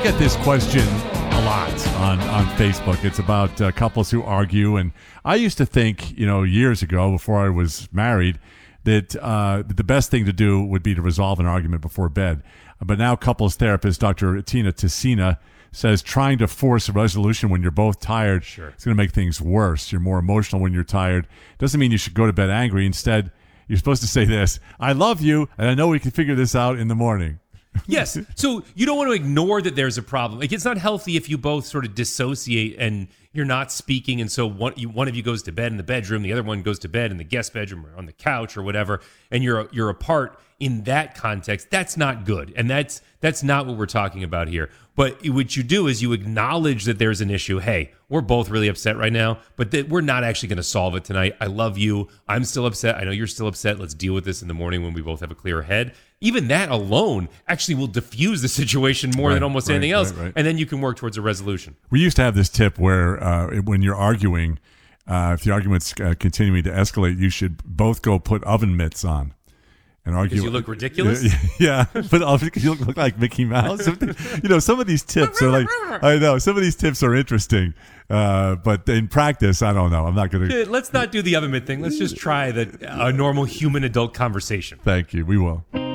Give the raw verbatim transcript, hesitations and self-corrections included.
get this question a lot on, on Facebook. It's about uh, couples who argue. And I used to think, you know, years ago before I was married, that uh, the best thing to do would be to resolve an argument before bed. But now couples therapist Doctor Tina Tessina says trying to force a resolution when you're both tired Sure. is going to make things worse. You're more emotional when you're tired. Doesn't mean you should go to bed angry. Instead, you're supposed to say this: I love you, and I know we can figure this out in the morning. Yes. So you don't want to ignore that there's a problem. Like, it's not healthy if you both sort of dissociate and you're not speaking. And so one, you, one of you goes to bed in the bedroom, the other one goes to bed in the guest bedroom or on the couch or whatever, and you're you're apart in that context. That's not good. And that's that's not what we're talking about here. But what you do is you acknowledge that there's an issue. Hey, we're both really upset right now, but that we're not actually going to solve it tonight. I love you. I'm still upset. I know you're still upset. Let's deal with this in the morning when we both have a clear head. Even that alone actually will diffuse the situation more Right, than almost right, anything else. right, right. And then you can work towards a resolution. We used to have this tip where uh, when you're arguing, uh, if the argument's uh, continuing to escalate, you should both go put oven mitts on and argue. Because you look ridiculous? Yeah, but because you look like Mickey Mouse. You know, some of these tips are like, I know, some of these tips are interesting. Uh, but in practice, I don't know. I'm not going to. Let's not do the oven mitt thing. Let's just try the a normal human adult conversation. Thank you. We will.